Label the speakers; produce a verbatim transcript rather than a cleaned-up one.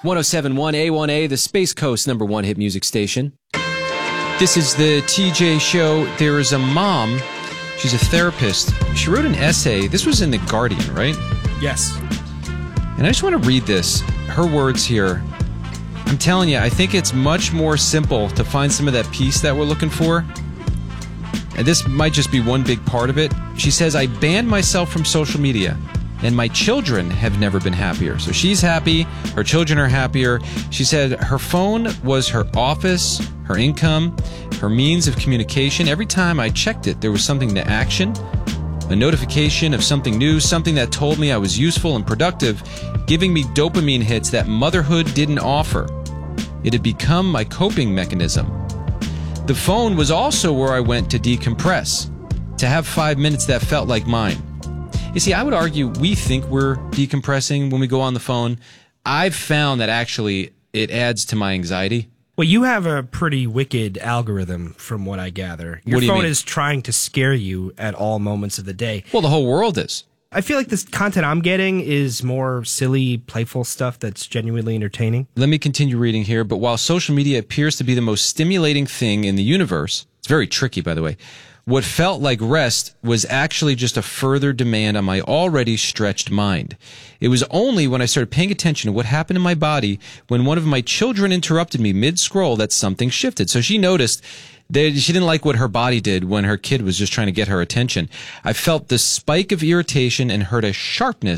Speaker 1: one oh seven point one A one A, the Space Coast number one hit music station. This is the T J Show. There is a mom. She's a therapist. She wrote an essay. This was in The Guardian, right?
Speaker 2: Yes.
Speaker 1: And I just want to read this. Her words here. I'm telling you, I think it's much more simple to find some of that peace that we're looking for. And this might just be one big part of it. She says, I banned myself from social media, and my children have never been happier. So she's happy. Her children are happier. She said her phone was her office, her income, her means of communication. Every time I checked it, there was something to action, a notification of something new, something that told me I was useful and productive, giving me dopamine hits that motherhood didn't offer. It had become my coping mechanism. The phone was also where I went to decompress, to have five minutes that felt like mine. You see, I would argue we think we're decompressing when we go on the phone. I've found that actually it adds to my anxiety.
Speaker 2: Well, you have a pretty wicked algorithm from what I gather. Your
Speaker 1: What do you
Speaker 2: phone
Speaker 1: mean?
Speaker 2: is trying to scare you at all moments of the day.
Speaker 1: Well, the whole world is.
Speaker 2: I feel like this content I'm getting is more silly, playful stuff that's genuinely entertaining.
Speaker 1: Let me continue reading here. But while social media appears to be the most stimulating thing in the universe, it's very tricky, by the way, what felt like rest was actually just a further demand on my already stretched mind. It was only when I started paying attention to what happened in my body when one of my children interrupted me mid-scroll that something shifted. So she noticed that she didn't like what her body did when her kid was just trying to get her attention. I felt the spike of irritation and heard a sharpness